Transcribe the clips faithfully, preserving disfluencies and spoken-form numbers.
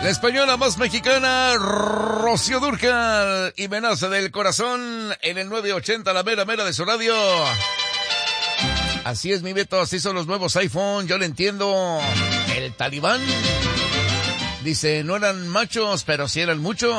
La española más mexicana, Rocío Dúrcal, y Menaza del Corazón en el nueve ochenta, la mera mera de su radio. Así es, mi Beto, así son los nuevos iPhone, yo le entiendo. El Talibán dice, no eran machos, pero sí eran muchos.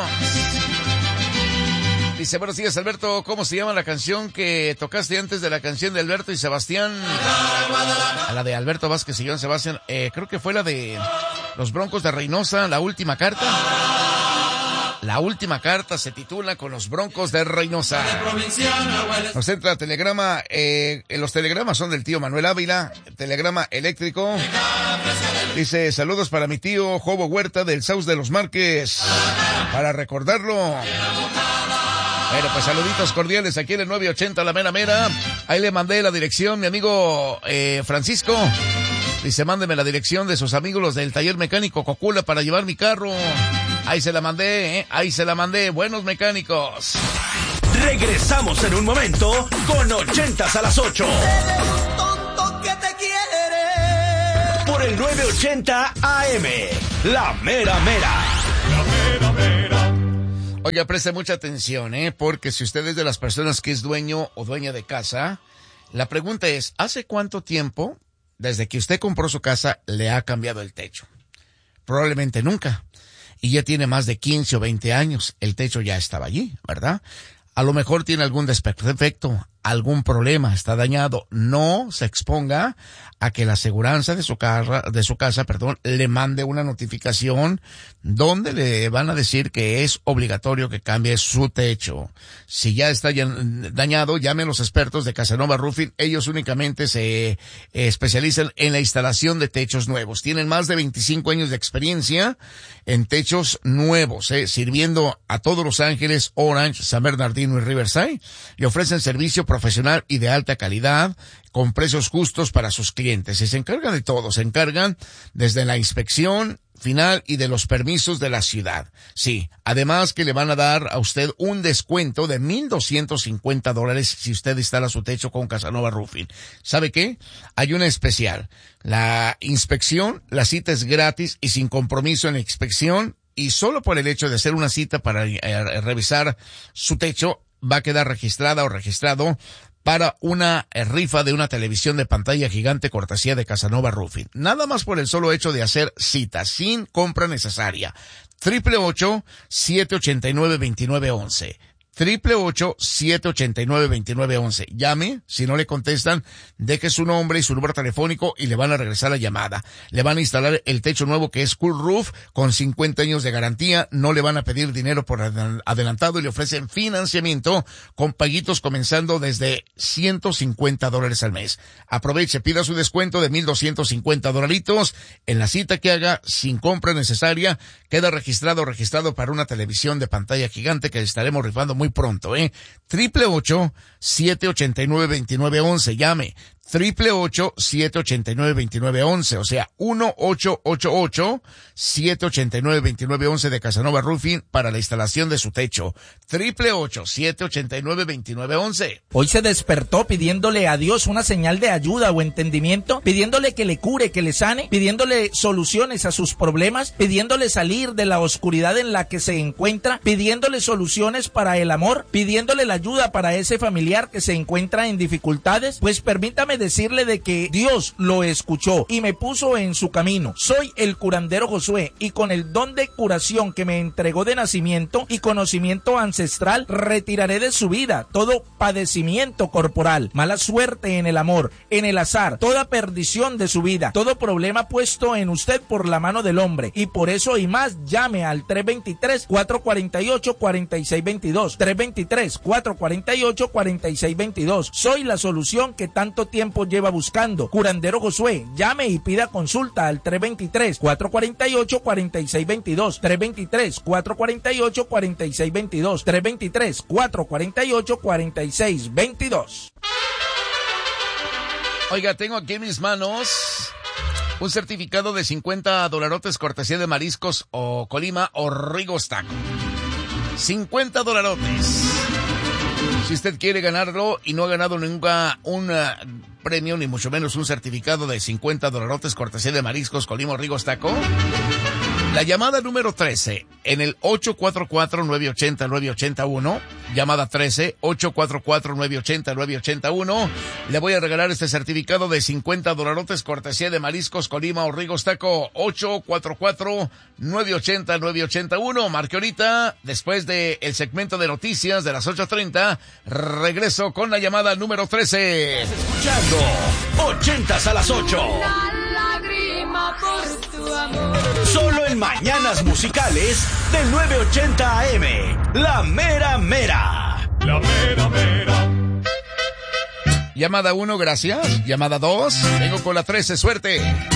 Dice, buenos días, Alberto, ¿cómo se llama la canción que tocaste antes de la canción de Alberto y Sebastián? A la de Alberto Vázquez y Joan Sebastián, eh, creo que fue la de los Broncos de Reynosa, la última carta. La última carta se titula Con los Broncos de Reynosa. Nos entra telegrama, eh, los telegramas son del tío Manuel Ávila, telegrama eléctrico. Dice, saludos para mi tío Jobo Huerta del Saus de los Márquez, para recordarlo. Bueno, pues saluditos cordiales aquí en el nueve ochenta, la mera mera. Ahí le mandé la dirección, mi amigo eh, Francisco. Dice, mándeme la dirección de sus amigos, los del taller mecánico Cocula, para llevar mi carro. Ahí se la mandé, ¿eh? Ahí se la mandé. Buenos mecánicos. Regresamos en un momento con ochentas a las ocho. Por el nueve ochenta A M. La mera mera. La mera mera. Oiga, preste mucha atención, ¿eh? Porque si usted es de las personas que es dueño o dueña de casa, la pregunta es, ¿hace cuánto tiempo, desde que usted compró su casa, le ha cambiado el techo? Probablemente nunca. Y ya tiene más de quince o veinte años. El techo ya estaba allí, ¿verdad? A lo mejor tiene algún desperfecto, algún problema, está dañado. No se exponga a que la aseguranza de su casa, de su casa, perdón, le mande una notificación donde le van a decir que es obligatorio que cambie su techo. Si ya está dañado, llame a los expertos de Casanova Roofing. Ellos únicamente se eh, especializan en la instalación de techos nuevos. Tienen más de veinticinco años de experiencia en techos nuevos, eh, sirviendo a todos Los Ángeles, Orange, San Bernardino y Riverside. Le ofrecen servicio profesional y de alta calidad, con precios justos para sus clientes. Y se encargan de todo, se encargan desde la inspección final y de los permisos de la ciudad. Sí, además que le van a dar a usted un descuento de mil doscientos cincuenta dólares si usted instala su techo con Casanova Roofing. ¿Sabe qué? Hay una especial. La inspección, la cita es gratis y sin compromiso en la inspección, y solo por el hecho de hacer una cita para eh, revisar su techo, va a quedar registrada o registrado para una rifa de una televisión de pantalla gigante cortesía de Casanova Roofing. Nada más por el solo hecho de hacer cita, sin compra necesaria. Triple ocho, siete ochenta y nueve, veintinueve once. Triple ocho, siete ochenta y nueve, veintinueve once. Llame, si no le contestan, deje su nombre y su número telefónico y le van a regresar la llamada. Le van a instalar el techo nuevo que es Cool Roof con cincuenta años de garantía. No le van a pedir dinero por adelantado y le ofrecen financiamiento con paguitos comenzando desde ciento cincuenta dólares al mes. Aproveche, pida su descuento de mil doscientos cincuenta dolaritos en la cita que haga sin compra necesaria. Queda registrado, registrado para una televisión de pantalla gigante que le estaremos rifando muy pronto, ¿eh? Triple ocho, siete ochenta y nueve, veintinueve once. Llame. Triple ocho, siete ochenta y nueve, veintinueve once. O sea, uno ocho ocho ocho, siete ochenta y nueve, veintinueve once de Casanova Roofing para la instalación de su techo. Triple ocho, siete ochenta y nueve, veintinueve once. Hoy se despertó pidiéndole a Dios una señal de ayuda o entendimiento, pidiéndole que le cure, que le sane, pidiéndole soluciones a sus problemas, pidiéndole salir de la oscuridad en la que se encuentra, pidiéndole soluciones para el amor, pidiéndole la ayuda para ese familiar que se encuentra en dificultades. Pues permítame decirle de que Dios lo escuchó y me puso en su camino. Soy el curandero Josué, y con el don de curación que me entregó de nacimiento y conocimiento ancestral, retiraré de su vida todo padecimiento corporal, mala suerte en el amor, en el azar, toda perdición de su vida, todo problema puesto en usted por la mano del hombre. Y por eso y más, llame al tres veintitrés, cuatro cuarenta y ocho, cuarenta y seis veintidós, tres veintitrés, cuatro cuarenta y ocho, cuarenta y seis veintidós. Soy la solución que tanto tiempo lleva buscando. Curandero Josué, llame y pida consulta al tres veintitrés, cuatro cuarenta y ocho, cuarenta y seis veintidós, tres veintitrés, cuatro cuarenta y ocho, cuarenta y seis veintidós, tres veintitrés, cuatro cuarenta y ocho, cuarenta y seis veintidós. Oiga, tengo aquí en mis manos un certificado de cincuenta dolarotes cortesía de Mariscos o Colima o Rigos Taco. cincuenta dolarotes. Si usted quiere ganarlo y no ha ganado nunca un uh, premio, ni mucho menos un certificado de cincuenta dolarotes cortesía de Mariscos Colima o Rigos Taco, La llamada número trece en el ocho cuatro cuatro, nueve ocho cero, nueve ocho cero uno. Llamada trece, ocho cuatro cuatro, nueve ocho cero, nueve ocho cero uno. Le voy a regalar este certificado de cincuenta dolarotes cortesía de Mariscos Colima o Rigos Taco. ocho cuatro cuatro, nueve ocho cero, nueve ocho cero uno. Marque ahorita, después de el segmento de noticias de las ocho treinta. Regreso con la llamada número trece. Estás escuchando ochentas a las ocho. Solo en Mañanas Musicales de nueve ochenta A M. La mera mera. La mera mera. Llamada uno, gracias. Llamada dos, vengo con la trece, suerte.